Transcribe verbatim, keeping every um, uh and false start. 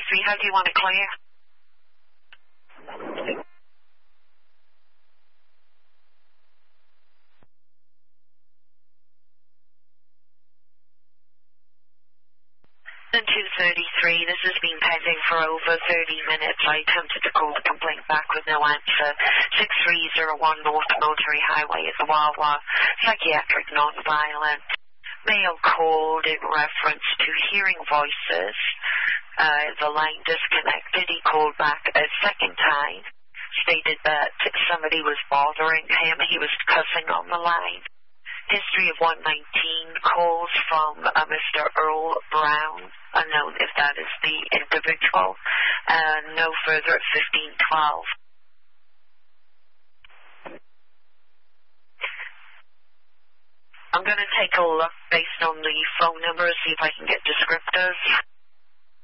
three, how do you want to clear? And two thirty-three, this has been pending for over thirty minutes. I attempted to call the complaint back with no answer. six three zero one North Military Highway at the Wawa, psychiatric non-violent. Male called in reference to hearing voices. Uh, the line disconnected. He called back a second time, stated that somebody was bothering him. He was cussing on the line. History of one nineteen, calls from uh, Mister Earl Brown, unknown if that is the individual, and no further at fifteen twelve. I'm going to take a look based on the phone number, see if I can get descriptors.